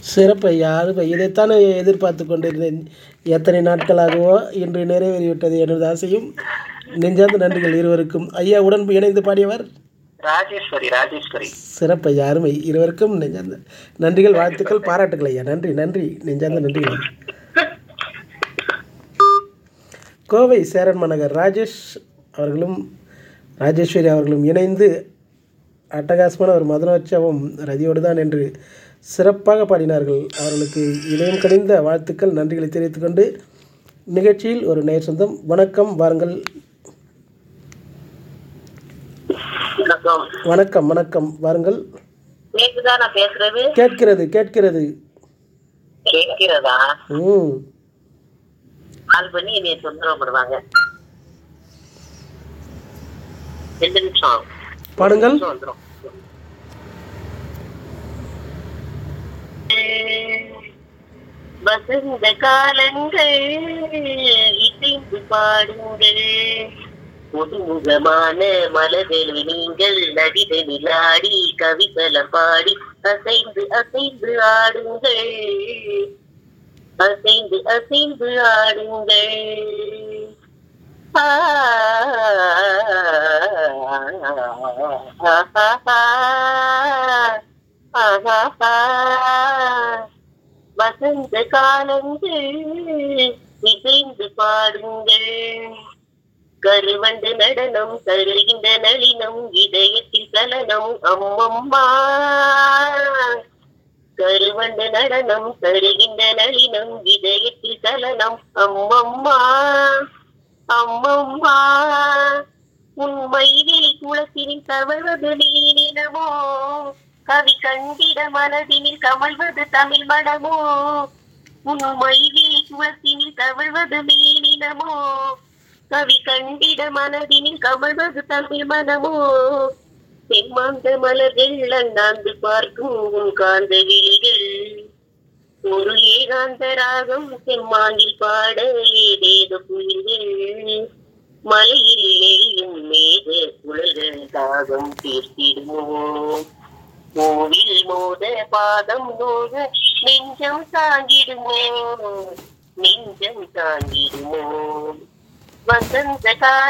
சிறப்பு ஐயா. அது இதைத்தான் எதிர்பார்த்து கொண்டிருந்தேன். எத்தனை நாட்களாகவோ இன்று நிறைவேறிவிட்டது எனது ஆசையும். நெஞ்சார்ந்த நன்றிகள் இருவருக்கும். ஐயா உடன் இணைந்து பாடியவர் ராஜேஸ்வரி. சிறப்பு ஐயா, அருமை. இருவருக்கும் நெஞ்சார்ந்த நன்றிகள், வாழ்த்துக்கள், பாராட்டுகள் ஐயா. நன்றி நன்றி, நெஞ்சார்ந்த நன்றிகள் ஐயா. கோவை சேரன் மாநகர் ராஜேஷ் அவர்களும் ராஜேஸ்வரி அவர்களும் இணைந்து அட்டகாசமான ஒரு மதனோற்சவம் ரதியோடு தான் என்று சிறப்பாக பாடினார்கள். அவர்களுக்கு இதயம் கனிந்த வாழ்த்துக்கள், நன்றிகளை தெரிவித்துக் கொண்டு நிகழ்ச்சியில் ஒரு நேர் சொந்தம். வணக்கம், வாருங்கள். வணக்கம் வணக்கம், வாருங்கள். கேட்கிறது கேட்கிறது. கேட்கிறதா? ம், கால் பண்ணி என்னைய தொந்தரவு பண்ணுவாங்க. 2 நிமிஷம் பாடுங்கள். வந்துடும். வசந்த காலங்கள் இசைந்து பாடுங்கள், புதுமுகமான மலர்கள் நீங்கள் நதிகளில் ஆடி கவிதலம் பாடி அசைந்து அசைந்து ஆடுங்கள், அசைந்து அசைந்து ஆடுங்கள். வசந்த காலங்கள் இசைந்து பாடுங்கள், கருவண்டு நடனம் தருகின்ற நளினம் இதயத்தில் கலனம் அம்மம்மா, கருவண்டு நடனம் தருகின்ற நளினம் இதயத்தில் கலனம் அம்மம்மா, அம்மம்மா. உண்மையிலே குளத்தினில் தவழ்வது நீனினமோ, கவி கண்டிட மனதினில் கமழ்வது தமிழ் மனமோ, உண்மையிலே குளத்தினில் தவழ்வது நீனினமோ, கவி கண்டிட மனதினில் கமழ்வது தமிழ் மனமோ, செம்மாந்த மலர்கள் அண்ணாந்து பார்க்கும் உன் காந்த விழிகள், ஒரு ஏகாந்த ராகம் செம்மாண்டில் பாட ஏதேதோ புயல்கள், மலையில் எரியும் மேக குழல்கள் தாகம் தீர்த்திடுமோ, மூவில் மோத பாதம் நோக நெஞ்சம் தாங்கிடுமோ, நெஞ்சம் தாங்கிடுமோ. வசந்த கால